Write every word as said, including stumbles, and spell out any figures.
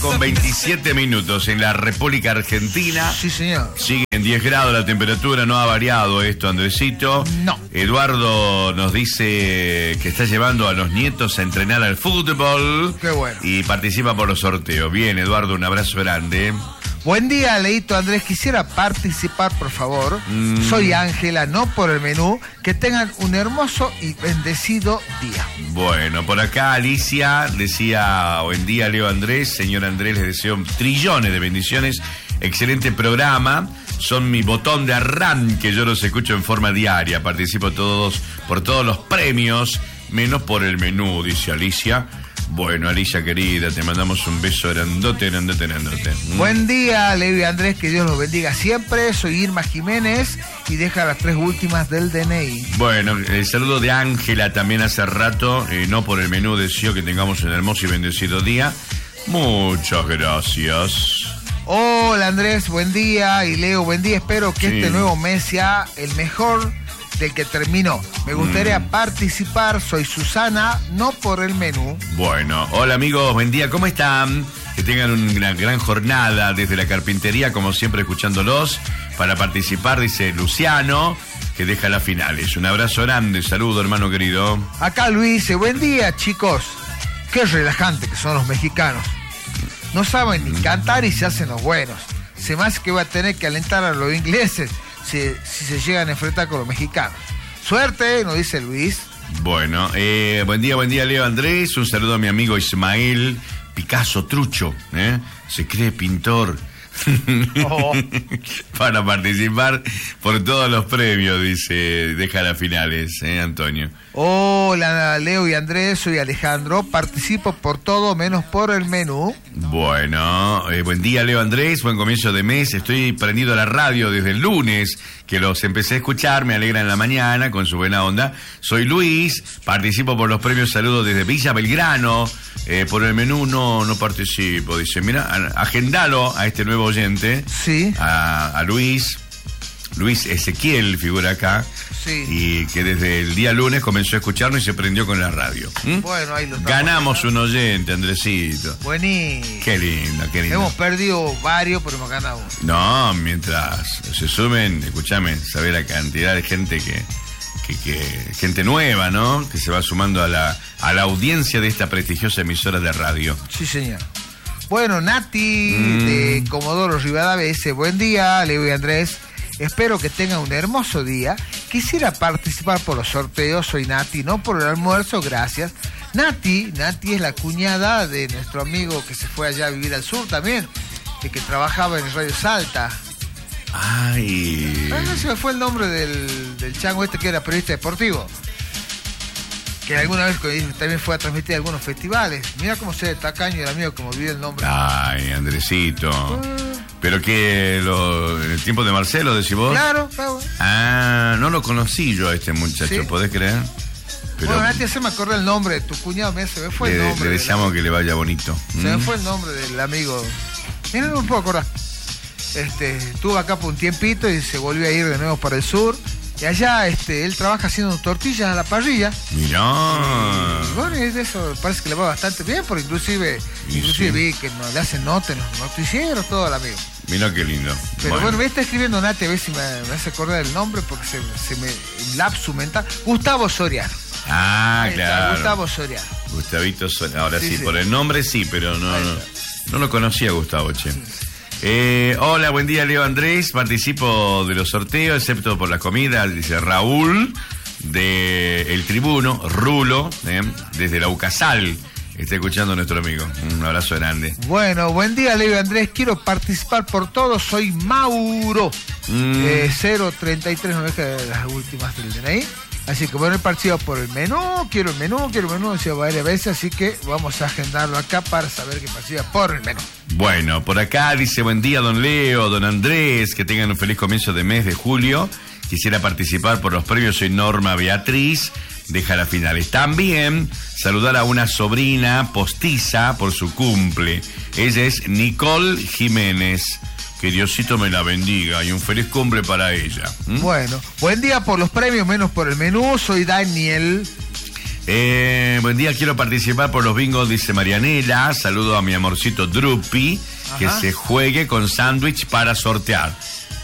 con veintisiete minutos en la República Argentina. Sí, señor. Sigue en diez grados la temperatura, no ha variado esto, Andresito. No. Eduardo nos dice que está llevando a los nietos a entrenar al fútbol. Qué bueno. Y participa por los sorteos. Bien, Eduardo, un abrazo grande. Buen día, Leito Andrés. Quisiera participar, por favor. Mm. Soy Ángela, no por el menú. Que tengan un hermoso y bendecido día. Bueno, por acá Alicia decía, buen día, Leo Andrés. Señor Andrés, les deseo trillones de bendiciones. Excelente programa. Son mi botón de arranque. Yo los escucho en forma diaria. Participo todos por todos los premios, menos por el menú, dice Alicia. Bueno, Alicia querida, te mandamos un beso grandote, grandote, grandote. ¿Mm? Buen día, Leo y Andrés, que Dios los bendiga siempre. Soy Irma Jiménez y deja las tres últimas del D N I. Bueno, el saludo de Ángela también hace rato, eh, no por el menú, deseo que tengamos un hermoso y bendecido día. Muchas gracias. Hola Andrés, buen día, y Leo, buen día. Espero que sí. Este nuevo mes sea el mejor del que terminó. Me gustaría mm. participar. Soy Susana, no por el menú. Bueno, hola amigos, buen día, ¿cómo están? Que tengan una gran jornada desde la carpintería, como siempre escuchándolos. Para participar, dice Luciano, que deja las finales. Un abrazo grande, saludo hermano querido. Acá Luis dice, buen día chicos. Qué relajante que son los mexicanos. No saben ni cantar y se hacen los buenos. Se me hace que va a tener que alentar a los ingleses Si, si se llegan a enfrentar con los mexicanos. Suerte, nos dice Luis. Bueno, eh, buen día, buen día Leo Andrés. Un saludo a mi amigo Ismael Picasso Trucho, ¿eh? Se cree pintor. Oh. Para participar por todos los premios, dice, deja las finales, ¿eh, Antonio? Hola Leo y Andrés, soy Alejandro, participo por todo menos por el menú. Bueno, eh, buen día Leo Andrés, buen comienzo de mes, estoy prendido a la radio desde el lunes, que los empecé a escuchar, me alegra en la mañana con su buena onda. Soy Luis, participo por los premios, saludos desde Villa Belgrano. Eh, por el menú no, no participo, dice, mira, agendalo a este nuevo oyente, sí. a, a Luis, Luis Ezequiel figura acá, sí. Y que desde el día lunes comenzó a escucharnos y se prendió con la radio. ¿Mm? Bueno, ahí lo ganamos un oyente, Andresito. Buenísimo. Qué lindo, qué lindo. Hemos perdido varios, pero hemos ganado. No, mientras se sumen, escúchame, saber la cantidad de gente que... Que, que gente nueva, ¿no? Que se va sumando a la, a la audiencia de esta prestigiosa emisora de radio. Sí, señor. Bueno, Nati mm. de Comodoro Rivadavia dice, buen día, Leo y Andrés. Espero que tengan un hermoso día. Quisiera participar por los sorteos. Soy Nati, no por el almuerzo, gracias. Nati, Nati es la cuñada de nuestro amigo que se fue allá a vivir al sur también, de que trabajaba en Radio Salta. Ay. Ah, no se me fue el nombre del, del chango este que era periodista deportivo. Que alguna vez también fue a transmitir algunos festivales. Mira cómo se ve tacaño el amigo que me olvidé el nombre. Ay, Andresito. Ah. Pero que lo, en el tiempo de Marcelo, decís vos. Claro, claro. Ah, no lo conocí yo a este muchacho, ¿sí? ¿Podés creer? Pero bueno, antes se me acordó el nombre de tu cuñado, mira, se me fue le, el nombre. Le deseamos la... que le vaya bonito. Se ¿Mm? me fue el nombre del amigo. Mira, no me puedo acordar. Este, estuvo acá por un tiempito y se volvió a ir de nuevo para el sur. Y allá este, él trabaja haciendo tortillas a la parrilla. Mirá. Y bueno, y de eso parece que le va bastante bien, porque inclusive, inclusive sí. vi que nos, le hacen notas en los noticieros, todo al amigo. Mirá qué lindo. Pero bueno, bueno me está escribiendo Nati, a ver si me, me hace acordar el nombre, porque se, se me lapsu mental. Gustavo Soriano. Ah, ahí claro. Está, Gustavo Soriano. Gustavito Soriano. Ahora sí, sí, sí, por el nombre sí, pero no, no, no lo conocía Gustavo, che. Sí. Eh, hola, buen día Leo Andrés, participo de los sorteos, excepto por la comida, dice Raúl, de El Tribuno, Rulo, eh, desde la Ucasal, está escuchando a nuestro amigo, un abrazo grande. Bueno, buen día Leo Andrés, quiero participar por todo, soy Mauro, mm. eh, cero treinta y tres, no deja de las últimas del D N I. Así que bueno, he participado por el menú, quiero el menú, quiero el menú, decía varias veces, así que vamos a agendarlo acá para saber que participa por el menú. Bueno, por acá dice, buen día don Leo, don Andrés, que tengan un feliz comienzo de mes de julio. Quisiera participar por los premios, soy Norma Beatriz, deja las finales. También saludar a una sobrina postiza por su cumple. Ella es Nicole Jiménez. Que Diosito me la bendiga y un feliz cumple para ella. ¿Mm? Bueno, buen día por los premios, menos por el menú. Soy Daniel. Eh, buen día, quiero participar por los bingos, dice Marianela. Saludo a mi amorcito Drupi, que Ajá. se juegue con sándwich para sortear.